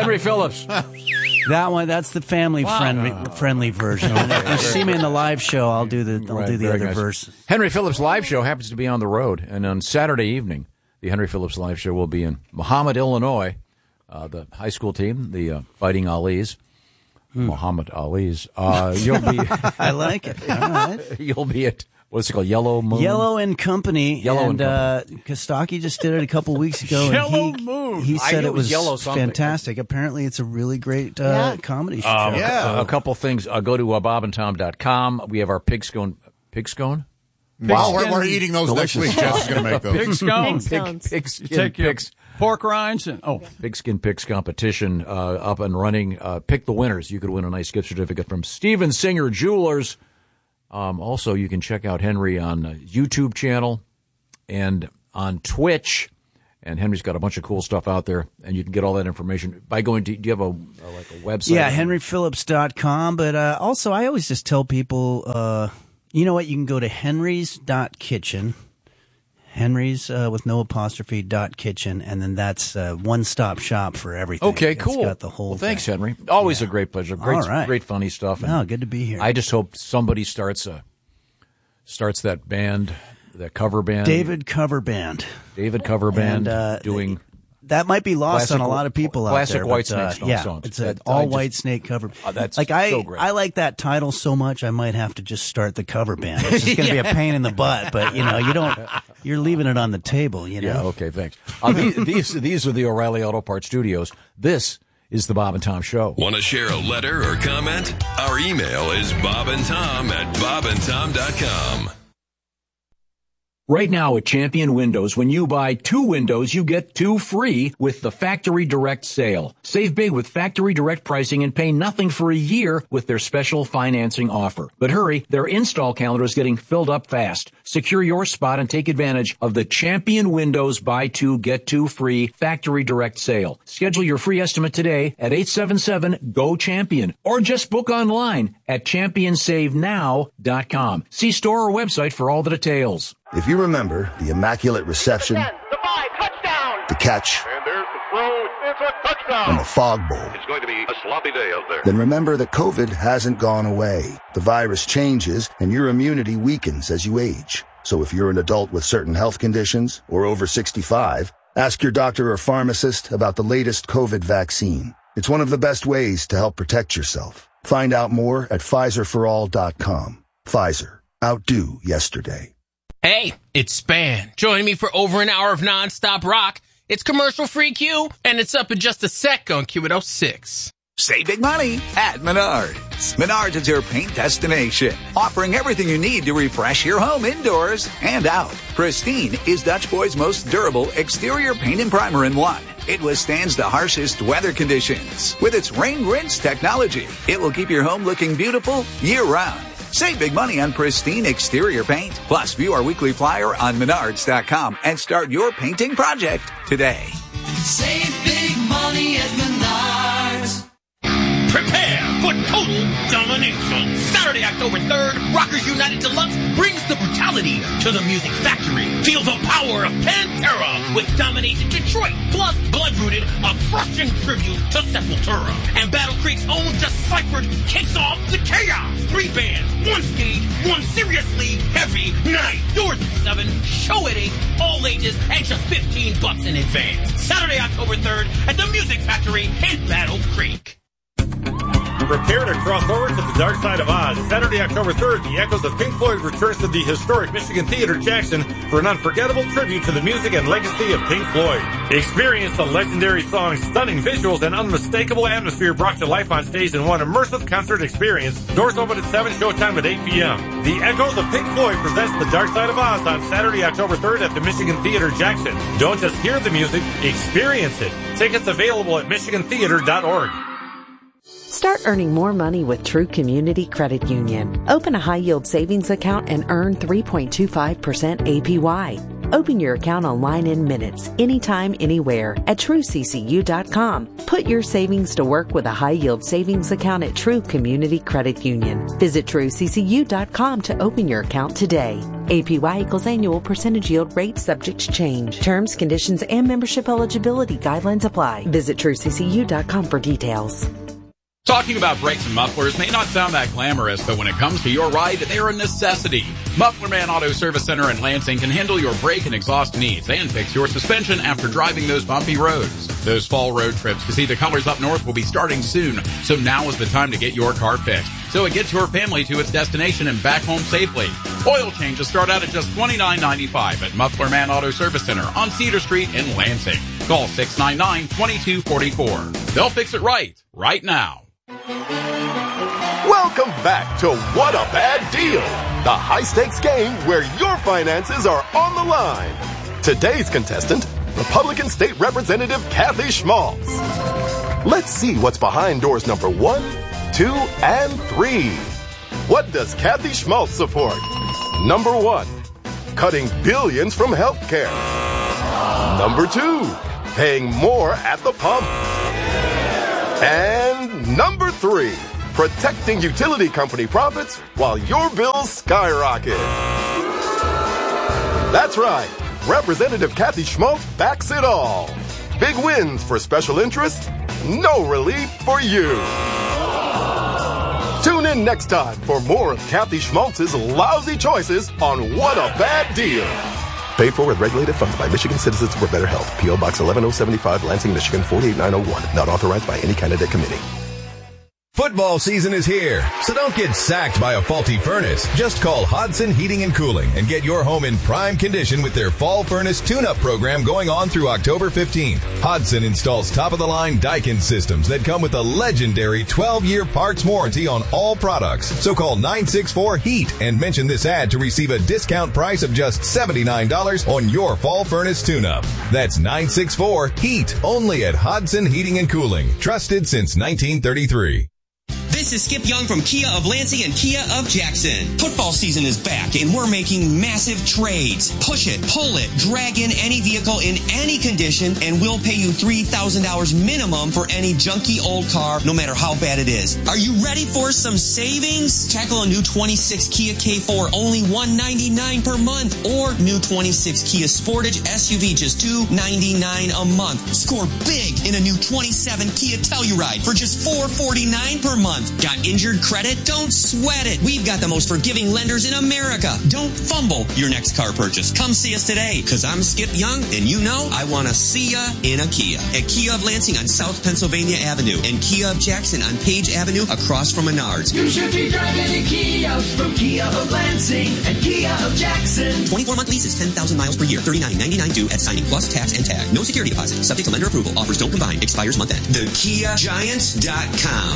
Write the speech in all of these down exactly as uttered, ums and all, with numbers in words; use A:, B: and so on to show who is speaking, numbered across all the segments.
A: Henry Phillips.
B: That one, that's the family
A: Wow.
B: friendly friendly version. If you see me in the live show, I'll do the I'll
A: Right,
B: do the
A: very
B: other
A: nice.
B: verse.
A: Henry Phillips live show happens to be on the road, and on Saturday evening, the Henry Phillips live show will be in Muhammad, Illinois. Uh, the high school team, the uh, Fighting Ali's, hmm. Muhammad Ali's. Uh, you'll be.
B: I like it. All right.
A: You'll be at what's it called? Yellow Moon.
B: Yellow and Company.
A: Yellow
B: and,
A: and Company.
B: Uh, Kostaki just did it a couple weeks ago.
A: Yellow
B: and he,
A: Moon.
B: He
A: I
B: said
A: knew
B: it
A: it was
B: was
A: yellow something.
B: fantastic. Apparently, it's a really great uh,
C: Yeah.
B: comedy show.
A: Um,
D: Yeah.
A: A, a couple things. Uh, go to uh, bob and tom dot com. We have our pig scone. Pig scone?
D: Wow, we're, we're eating those next week. Jess is going to make those.
E: Pig scone.
C: Pig stones.
A: Pig
E: You
A: skin
E: take your
A: picks.
E: pork rinds and oh,
A: Pigskin Picks competition uh, up and running. Uh, pick the winners. You could win a nice gift certificate from Steven Singer Jewelers. Um, also, you can check out Henry on uh, YouTube channel and on Twitch. And Henry's got a bunch of cool stuff out there, and you can get all that information by going to. Do you have a, a like a website?
B: Yeah, henry phillips dot com. But uh, also, I always just tell people, uh, you know what? You can go to henrys dot kitchen. Henry's uh, with no apostrophe dot kitchen, and then that's uh, one stop shop for everything.
A: Okay,
B: It's
A: cool.
B: got the whole.
A: Well, thanks,
B: thing.
A: Henry. Always
B: Yeah.
A: a great pleasure. Great,
B: All right.
A: great, funny stuff. And
B: Oh, good to be here.
A: I just hope somebody starts a starts that band, that cover band,
B: David Cover Band.
A: David cover band,
B: And, uh,
A: doing.
B: That might be lost
A: Classic-
B: on a lot of people out
A: classic
B: there.
A: White
B: but, uh,
A: Snake song-
B: yeah,
A: songs.
B: it's
A: That-
B: an
A: I
B: all
A: just-
B: White Snake cover.
A: Uh, that's
B: like I,
A: so great.
B: I like that title so much. I might have to just start the cover band. It's just going to be a pain in the butt, but you know, you don't. You're leaving it on the table. You know.
A: Yeah, okay, thanks. Uh, these, these these are the O'Reilly Auto Parts Studios. This is the Bob and Tom Show.
F: Want to share a letter or comment? Our email is bob and tom at bob and tom dot com.
A: Right now at Champion Windows, when you buy two windows, you get two free with the Factory Direct sale. Save big with Factory Direct pricing and pay nothing for a year with their special financing offer. But hurry, their install calendar is getting filled up fast. Secure your spot and take advantage of the Champion Windows buy two, get two free Factory Direct sale. Schedule your free estimate today at eight seven seven, G O CHAMPION or just book online at champion save now dot com. See store or website for all the details.
G: If you remember the immaculate reception,
H: the five, touchdown.
G: the catch,
H: And there's the throw. It's a touchdown.
G: and the fog bowl,
H: It's going to be a sloppy day out there.
G: then remember that COVID hasn't gone away. The virus changes and your immunity weakens as you age. So if you're an adult with certain health conditions or over sixty-five, ask your doctor or pharmacist about the latest COVID vaccine. It's one of the best ways to help protect yourself. Find out more at Pfizer for all dot com. Pfizer. Outdo yesterday.
I: Hey, it's Span. Join me for over an hour of nonstop rock. It's commercial-free Q, and it's up in just a sec on Q one oh six.
J: Save big money at Menards. Menards is your paint destination, offering everything you need to refresh your home indoors and out. Pristine is Dutch Boy's most durable exterior paint and primer in one. It withstands the harshest weather conditions. With its rain rinse technology, it will keep your home looking beautiful year-round. Save big money on pristine exterior paint. Plus, view our weekly flyer on menards dot com and start your painting project today.
K: Save big money at Menards.
I: Prepare for total domination. Saturday, October third, Rockers United Deluxe brings the brutality to the Music Factory. Feel the power of Pantera with Domination Detroit, plus Bloodrooted, a crushing tribute to Sepultura. And Battle Creek's own Deciphered kicks off the chaos. Three bands, one stage, one seriously heavy night. Doors at seven, show at eight, all ages, and just fifteen bucks in advance. Saturday, October third at the Music Factory in Battle Creek.
L: Prepare to cross over to the dark side of Oz. Saturday, October third, the Echoes of Pink Floyd returns to the historic Michigan Theater Jackson for an unforgettable tribute to the music and legacy of Pink Floyd. Experience the legendary songs, stunning visuals, and unmistakable atmosphere brought to life on stage in one immersive concert experience. Doors open at seven, showtime at eight p.m. The Echoes of Pink Floyd presents the Dark Side of Oz on Saturday, October third at the Michigan Theater Jackson. Don't just hear the music, experience it. Tickets available at michigan theater dot org.
M: Start earning more money with True Community Credit Union. Open a high-yield savings account and earn three point two five percent A P Y. Open your account online in minutes, anytime, anywhere at true c c u dot com. Put your savings to work with a high-yield savings account at True Community Credit Union. Visit true c c u dot com to open your account today. A P Y equals annual percentage yield rate subject to change. Terms, conditions, and membership eligibility guidelines apply. Visit true c c u dot com for details.
C: Talking about brakes and mufflers may not sound that glamorous, but when it comes to your ride, they're a necessity. Muffler Man Auto Service Center in Lansing can handle your brake and exhaust needs and fix your suspension after driving those bumpy roads. Those fall road trips to see the colors up north will be starting soon, so now is the time to get your car fixed, so it gets your family to its destination and back home safely. Oil changes start out at just twenty-nine ninety-five at Muffler Man Auto Service Center on Cedar Street in Lansing. Call six nine nine, two two four four. They'll fix it right, right now.
E: Welcome back to What a Bad Deal, the high-stakes game where your finances are on the line. Today's contestant, Republican State Representative Kathy Schmaltz. Let's see what's behind doors number one, two, and three. What does Kathy Schmaltz support? Number one, cutting billions from health care. Number two, paying more at the pump. And number three, protecting utility company profits while your bills skyrocket. That's right. Representative Kathy Schmaltz backs it all. Big wins for special interests, no relief for you. Tune in next time for more of Kathy Schmaltz's lousy choices on What a Bad Deal. Paid for with regulated funds by Michigan Citizens for Better Health. P O. Box eleven oh seventy-five, Lansing, Michigan four eight nine oh one. Not authorized by any candidate committee.
N: Football season is here, so don't get sacked by a faulty furnace. Just call Hodson Heating and Cooling and get your home in prime condition with their Fall Furnace Tune-Up program going on through October fifteenth. Hodson installs top-of-the-line Daikin systems that come with a legendary twelve-year parts warranty on all products. So call nine six four HEAT and mention this ad to receive a discount price of just seventy-nine dollars on your Fall Furnace Tune-Up. That's nine six four HEAT, only at Hodson Heating and Cooling. Trusted since nineteen thirty-three.
O: This is Skip Young from Kia of Lansing and Kia of Jackson. Football season is back and we're making massive trades. Push it, pull it, drag in any vehicle in any condition and we'll pay you three thousand dollars minimum for any junky old car, no matter how bad it is. Are you ready for some savings? Tackle a new twenty-six Kia K four, only one hundred ninety-nine dollars per month, or new twenty-six Kia Sportage S U V, just two hundred ninety-nine dollars a month. Score big in a new twenty-seven Kia Telluride for just four hundred forty-nine dollars per month. Got injured credit? Don't sweat it. We've got the most forgiving lenders in America. Don't fumble your next car purchase. Come see us today, because I'm Skip Young, and you know I want to see ya in a Kia. At Kia of Lansing on South Pennsylvania Avenue and Kia of Jackson on Page Avenue across from Menards.
K: You should be driving a Kia from Kia of Lansing and Kia of Jackson.
O: twenty-four month leases, ten thousand miles per year, thirty-nine ninety-nine due at signing plus tax and tag. No security deposit. Subject to lender approval. Offers don't combine. Expires month end. The Kia Giant dot com.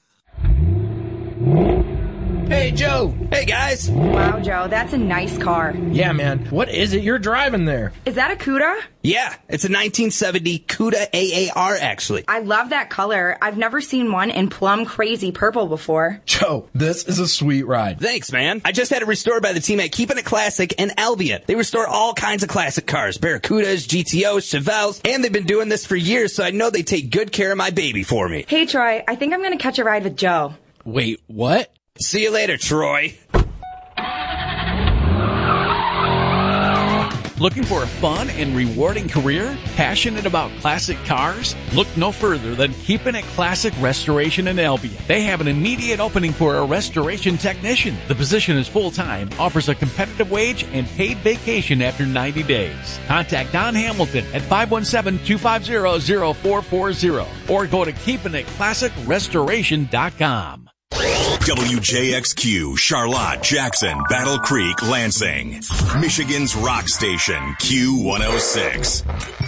P: Hey, Joe. Hey, guys.
Q: Wow, Joe, that's a nice car.
P: Yeah, man. What is it you're driving there?
Q: Is that a Cuda?
P: Yeah, it's a nineteen seventy Cuda A A R, actually.
Q: I love that color. I've never seen one in plum crazy purple before.
P: Joe, this is a sweet ride. Thanks, man. I just had it restored by the team at Keeping It Classic in Albion. They restore all kinds of classic cars, Barracudas, G T Os, Chevelles, and they've been doing this for years, so I know they take good care of my baby for me.
Q: Hey, Troy, I think I'm going to catch a ride with Joe.
P: Wait, what? See you later, Troy.
A: Looking for a fun and rewarding career? Passionate about classic cars? Look no further than Keeping It Classic Restoration in Albion. They have an immediate opening for a restoration technician. The position is full-time, offers a competitive wage, and paid vacation after ninety days. Contact Don Hamilton at five one seven, two five zero, zero four four zero or go to keeping it classic restoration dot com.
R: W J X Q, Charlotte, Jackson, Battle Creek, Lansing. Michigan's rock station, Q one oh six.